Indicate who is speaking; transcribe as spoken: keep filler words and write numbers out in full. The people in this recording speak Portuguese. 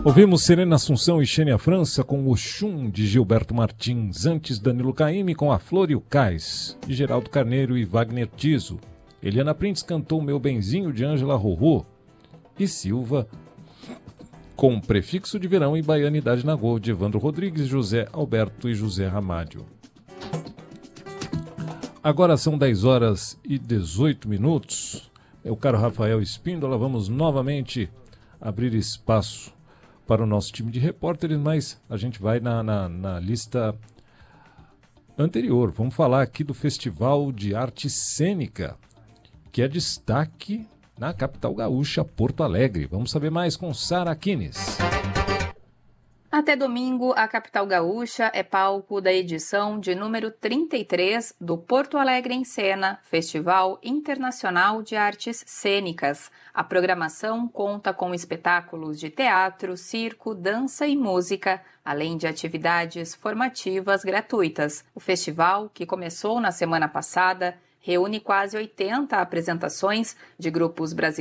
Speaker 1: Ouvimos Serena Assunção e Xênia França com Oxum, de Gilberto Martins. Antes, Danilo Caymmi com A Flor e o Cais, de Geraldo Carneiro e Wagner Tiso. Eliana Printes cantou Meu Benzinho, de Ângela Rorô. E Silva com Prefixo de Verão e Baianidade na Gol, de Evandro Rodrigues, José Alberto e José Ramádio. Agora são dez horas e dezoito minutos. Meu caro Rafael Espíndola, vamos novamente abrir espaço para o nosso time de repórteres, mas a gente vai na, na, na lista anterior. Vamos falar aqui do Festival de Arte Cênica, que é destaque na capital gaúcha, Porto Alegre. Vamos saber mais com Sara Aquines.
Speaker 2: Até domingo, a capital gaúcha é palco da edição de número trinta e três do Porto Alegre em Cena, Festival Internacional de Artes Cênicas. A programação conta com espetáculos de teatro, circo, dança e música, além de atividades formativas gratuitas. O festival, que começou na semana passada, reúne quase oitenta apresentações de grupos brasileiros